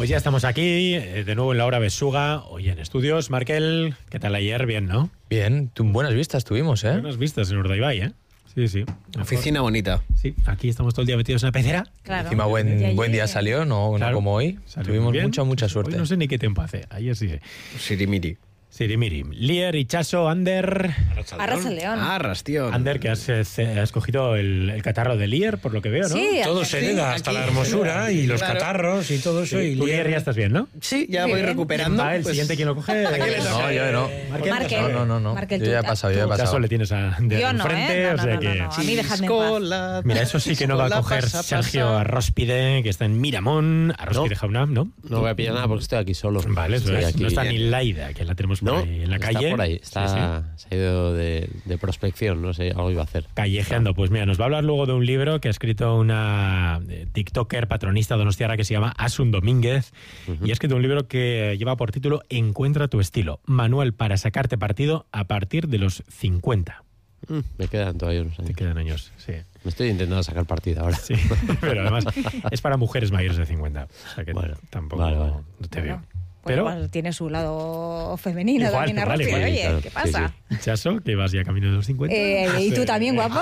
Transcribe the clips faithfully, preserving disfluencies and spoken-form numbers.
Pues ya estamos aquí, de nuevo en la hora besuga, hoy en estudios. Markel, ¿qué tal ayer? Bien, ¿no? Bien, buenas vistas tuvimos, ¿eh? Buenas vistas en Urdaibai, ¿eh? Sí, sí. Oficina bonita. Sí, aquí estamos todo el día metidos en la pecera. Claro. Encima buen, buen día salió, no, Claro. no como hoy. Salió Tuvimos bien. mucha, mucha suerte. Hoy no sé ni qué tiempo hace, ayer sí. Sirimiri. Sirimiri. Lier, Ichaso, Ander. Arras el León. Ah, Rastion. Ander, que has, eh, has cogido el, el catarro de Lier, por lo que veo, ¿no? Sí, Todo se Sí, hereda, hasta aquí, la hermosura y los claro. catarros y todo eso. Sí, Y tú, Lier, ya estás bien, ¿no? Sí, ya Muy voy bien. recuperando. Va, el pues, siguiente, ¿quién lo coge? No, yo no. Markel. Markel. No, no, no, no. Markel, Yo tú- ya he pasado, yo ya he Ichaso pasado. le tienes a Ander Yo no, enfrente, ¿eh? No, o no, sea no, que... no, no. A mí dejadme en paz. Chiscola, Mira, eso sí que no va a chiscola, coger pasa, Sergio pasa. Arróspide, que está en Miramón. Arróspide Jaunam, ¿no? No voy a pillar nada porque estoy aquí solo. Vale, eso Estoy es. aquí. No está ni Laida, que la tenemos por No, ahí en la está calle. por ahí, está, Sí, sí. se ha ido de, de prospección, no sé, algo iba a hacer. Callejeando. Pues mira, nos va a hablar luego de un libro que ha escrito una eh, TikToker patronista donostiarra que se llama Asun Domínguez. Uh-huh. Y ha escrito un libro que lleva por título Encuentra tu estilo. Manual para sacarte partido a partir de los cincuenta. Mm, me quedan todavía unos Te años. quedan años, sí. Me estoy intentando sacar partido ahora. Sí, pero además es para mujeres mayores de cincuenta. O sea que Bueno, tampoco vale, vale. no te veo. Bueno, Pero, igual tiene su lado femenino Igual, también, igual, Arróspide. igual, Oye, claro. ¿qué pasa? Sí, Chaso, que vas ya camino de los cincuenta. Eh, y tú también, guapo.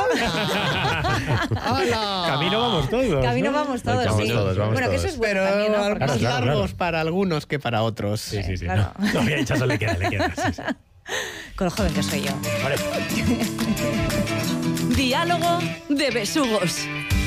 ¡Hola! Camino vamos todos. Camino ¿no? vamos todos, Vamos sí. todos, vamos bueno, que todos. eso es bueno Pero también, ¿no? algo Porque- más Claro, largos claro. para algunos que para otros. Sí, sí, sí. Claro. No, todavía a Chaso le queda, le queda. Sí, sí. Con lo joven que soy yo. Vale. Diálogo de besugos.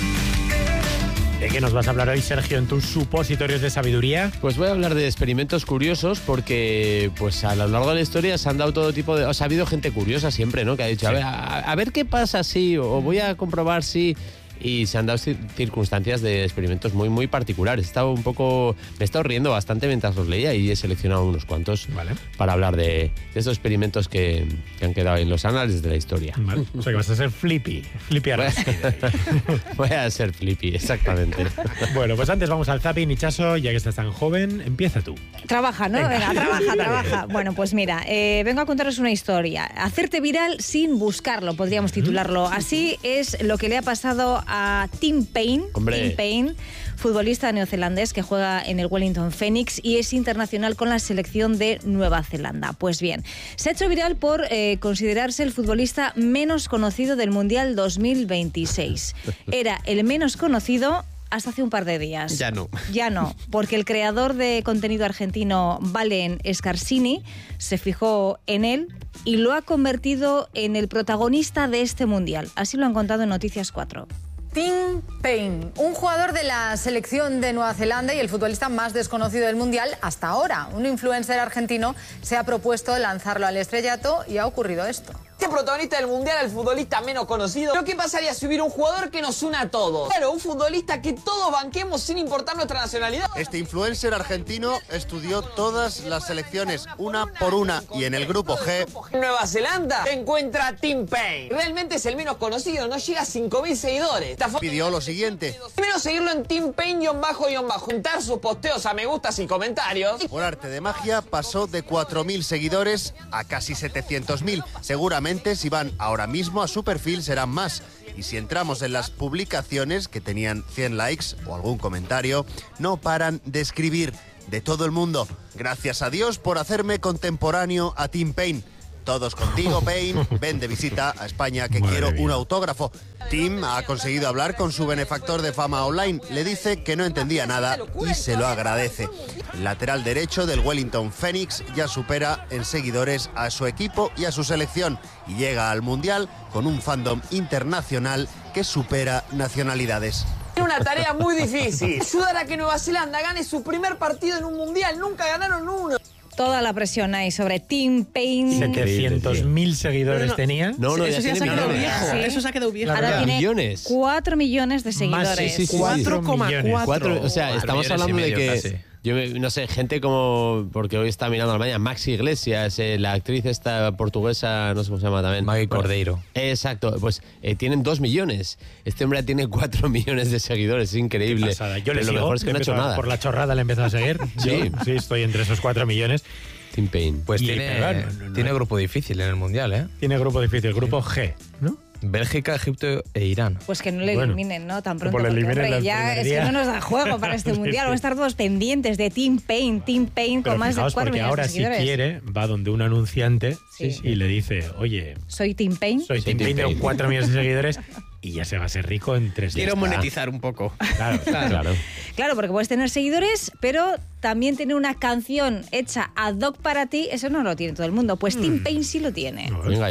¿De qué nos vas a hablar hoy, Sergio, en tus supositorios de sabiduría? Pues voy a hablar de experimentos curiosos porque pues a lo largo de la historia se han dado todo tipo de... O sea, ha habido gente curiosa siempre, ¿no? Que ha dicho, Sí. a, ver, a, a ver qué pasa si, o voy a comprobar si... Y se han dado cir- circunstancias de experimentos muy, muy particulares. He estado un poco... Me he estado riendo bastante mientras los leía y he seleccionado unos cuantos Vale. para hablar de, de estos experimentos que, que han quedado en los anales de la historia. Vale. O sea que vas a ser flippy. Flippy Arróspide. Voy a ser flippy, exactamente. Bueno, pues antes vamos al zapping, y Chaso, ya que estás tan joven, empieza tú. Trabaja, ¿no? Venga, trabaja, trabaja. Bueno, pues mira, eh, vengo a contaros una historia. Hacerte viral sin buscarlo, podríamos titularlo. Así es lo que le ha pasado a Tim Payne. Hombre. Tim Payne, futbolista neozelandés que juega en el Wellington Phoenix y es internacional con la selección de Nueva Zelanda. Pues bien, se ha hecho viral por eh, considerarse el futbolista menos conocido del Mundial dos mil veintiséis. Era el menos conocido hasta hace un par de días. Ya no. Ya no, porque el creador de contenido argentino Valen Scarsini se fijó en él y lo ha convertido en el protagonista de este mundial. Así lo han contado en Noticias cuatro. Tim Payne, un jugador de la selección de Nueva Zelanda y el futbolista más desconocido del Mundial hasta ahora. Un influencer argentino se ha propuesto lanzarlo al estrellato y ha ocurrido esto. Este protagonista del mundial, el futbolista menos conocido. ¿Pero qué pasaría si hubiera un jugador que nos una a todos? Claro, un futbolista que todos banquemos sin importar nuestra nacionalidad. Este influencer argentino estudió todas las selecciones una por una y en el grupo G En Nueva Zelanda se encuentra Tim Payne. Realmente es el menos conocido, no llega a cinco mil seguidores. Esta foto- pidió lo siguiente. Primero seguirlo en Tim Payne-bajo, juntar sus posteos a me gustas y comentarios. Por arte de magia pasó de cuatro mil seguidores a casi setecientos mil. Seguramente si van ahora mismo a su perfil serán más. Y si entramos en las publicaciones que tenían cien likes o algún comentario, no paran de escribir de todo el mundo. Gracias a Dios por hacerme contemporáneo a Tim Payne. Todos contigo, Payne. Ven de visita a España que Madre quiero mía. un autógrafo. Tim ha conseguido hablar con su benefactor de fama online. Le dice que no entendía nada y se lo agradece. El lateral derecho del Wellington Phoenix ya supera en seguidores a su equipo y a su selección y llega al Mundial con un fandom internacional que supera nacionalidades. Tiene una tarea muy difícil. Ayudar a que Nueva Zelanda gane su primer partido en un mundial. Nunca ganaron uno. Toda la presión ahí sobre Tim Payne. setecientos mil seguidores Pero no- tenía. No, no, Eso ya ya se tiene ha quedado millones. viejo. Sí. Eso se ha quedado viejo. Ahora Claro. tiene Millones. cuatro millones de seguidores. Más, sí, sí, sí. cuatro coma cuatro. Cuatro, o sea, Cuatro estamos millones y hablando de medio que... casi. Yo me- no sé, gente como... Porque hoy está mirando a la mañana, Maxi Iglesias, eh, la actriz esta portuguesa, no sé cómo se llama también. Maggie Bueno, Cordeiro. Exacto, pues eh, tienen dos millones. Este hombre tiene cuatro millones de seguidores, es increíble. Pasada. Yo Pero le lo sigo, mejor es que le no ha hecho empiezo a- nada. Por la chorrada le empezó a seguir. Sí. Yo, sí, estoy entre esos cuatro millones. Tim Payne. Pues Y, tiene, pero, no, no, no. tiene grupo difícil en el Mundial, ¿eh? Tiene grupo difícil, grupo G, ¿no? Bélgica, Egipto e Irán. Pues que no le Bueno, eliminen, ¿no? Tan pronto. como le Porque, eliminen hombre, el ya primer es que día. no nos da juego para este Sí, mundial. sí. Vamos a estar todos pendientes de Team Pain, Team Pain, Pero con más de fijaos, cuatro porque millones ahora de si seguidores. quiere va donde un anunciante Sí. y le dice, oye, Soy Team Pain. soy Soy Tim Tim Payne, tengo Payne. cuatro millones de seguidores y ya se va a ser rico en tres días. Quiero monetizar un poco. Claro, claro. Claro. Claro, porque puedes tener seguidores, pero también tener una canción hecha ad hoc para ti, eso no lo tiene todo el mundo. Pues Team Pain sí lo tiene. Venga